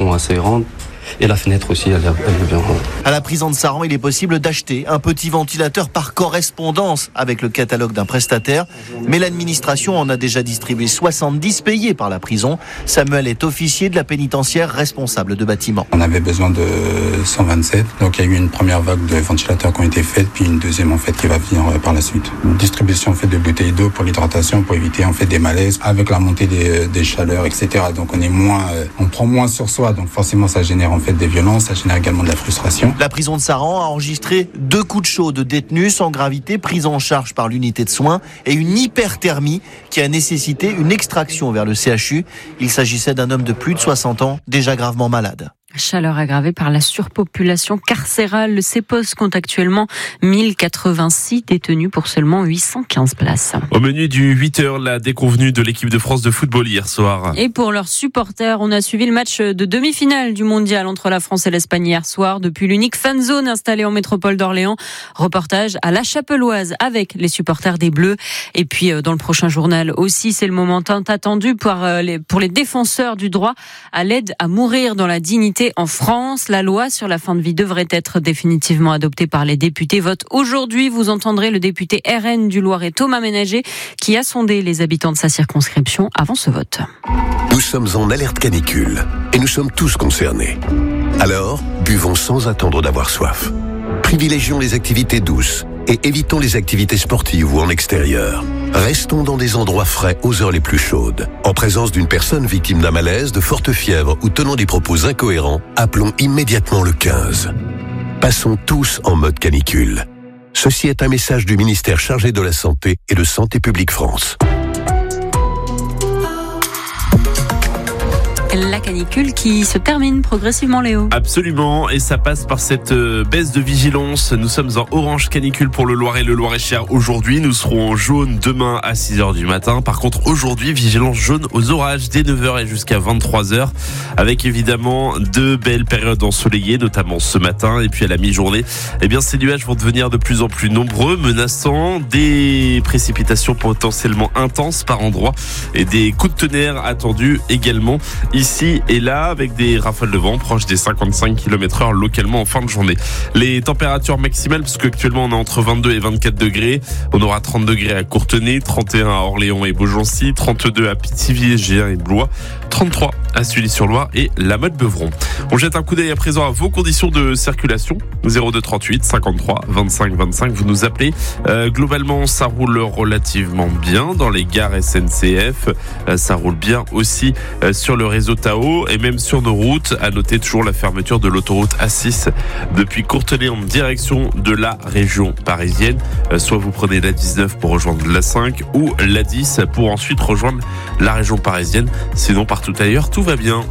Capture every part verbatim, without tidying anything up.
sont assez grandes. Et la fenêtre aussi, elle est, elle est bien. À la prison de Saran, il est possible d'acheter un petit ventilateur par correspondance avec le catalogue d'un prestataire. Mais l'administration en a déjà distribué soixante-dix payés par la prison. Samuel est officier de la pénitentiaire responsable de bâtiment. On avait besoin de cent vingt-sept. Donc il y a eu une première vague de ventilateurs qui ont été faites, puis une deuxième en fait qui va venir par la suite. Une distribution en fait de bouteilles d'eau pour l'hydratation, pour éviter en fait des malaises avec la montée des, des chaleurs, et cetera. Donc on est moins, on prend moins sur soi. Donc forcément ça génère en fait des violences, ça génère également de la frustration. La prison de Saran a enregistré deux coups de chaud de détenus sans gravité pris en charge par l'unité de soins et une hyperthermie qui a nécessité une extraction vers le C H U. Il s'agissait d'un homme de plus de soixante ans, déjà gravement malade. Chaleur aggravée par la surpopulation carcérale. Le C E P O S compte actuellement mille quatre-vingt-six détenus pour seulement huit cent quinze places. Au menu du huit heures, la déconvenue de l'équipe de France de football hier soir. Et pour leurs supporters, on a suivi le match de demi-finale du mondial entre la France et l'Espagne hier soir depuis l'unique fan zone installée en métropole d'Orléans. Reportage à La Chapelloise avec les supporters des Bleus. Et puis dans le prochain journal aussi, c'est le moment tant attendu pour les, pour les défenseurs du droit à l'aide à mourir dans la dignité en France. La loi sur la fin de vie devrait être définitivement adoptée par les députés. Vote aujourd'hui. Vous entendrez le député R N du Loiret, Thomas Ménager, qui a sondé les habitants de sa circonscription avant ce vote. Nous sommes en alerte canicule et nous sommes tous concernés. Alors, buvons sans attendre d'avoir soif. Privilégions les activités douces et évitons les activités sportives ou en extérieur. Restons dans des endroits frais aux heures les plus chaudes. En présence d'une personne victime d'un malaise, de forte fièvre ou tenant des propos incohérents, appelons immédiatement le quinze. Passons tous en mode canicule. Ceci est un message du ministère chargé de la Santé et de Santé publique France. La canicule qui se termine progressivement, Léo. Absolument, et ça passe par cette baisse de vigilance. Nous sommes en orange canicule pour le Loiret, le Loir-et-Cher aujourd'hui. Nous serons en jaune demain à six heures du matin. Par contre, aujourd'hui, vigilance jaune aux orages dès neuf heures et jusqu'à vingt-trois heures. Avec évidemment de belles périodes ensoleillées, notamment ce matin. Et puis à la mi-journée, eh bien, ces nuages vont devenir de plus en plus nombreux, menaçant des précipitations potentiellement intenses par endroits et des coups de tonnerre attendus également ici et là, avec des rafales de vent proches des cinquante-cinq kilomètres heure localement en fin de journée. Les températures maximales, parce qu'actuellement on est entre vingt-deux et vingt-quatre degrés, on aura trente degrés à Courtenay, trente et un à Orléans et Beaugency, trente-deux à Pithiviers, Géant et Blois, trente-trois à Sully-sur-Loire et la Motte-Beuvron. On jette un coup d'œil à présent à vos conditions de circulation. zéro deux trente-huit cinquante-trois vingt-cinq vingt-cinq, vous nous appelez. Euh, globalement, ça roule relativement bien dans les gares S N C F. Euh, ça roule bien aussi euh, sur le réseau Tao et même sur nos routes. À noter toujours la fermeture de l'autoroute A six depuis Courtenay en direction de la région parisienne. Euh, soit vous prenez la dix-neuf pour rejoindre la cinq ou la dix pour ensuite rejoindre la région parisienne. Sinon, partout ailleurs, tout va bien.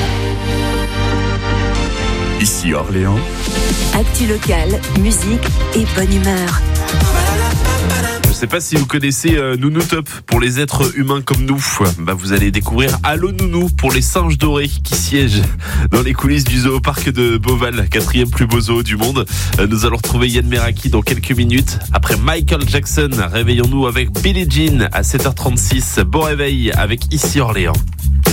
Ici Orléans. Actu locale, musique et bonne humeur. Je ne sais pas si vous connaissez euh, Nounou Top pour les êtres humains comme nous. Bah, vous allez découvrir Allo Nounou pour les singes dorés qui siègent dans les coulisses du zooparc de Beauval, quatrième plus beau zoo du monde. Euh, nous allons retrouver Yann Meraki dans quelques minutes. Après Michael Jackson, réveillons-nous avec Billie Jean à sept heures trente-six. Bon réveil avec Ici Orléans.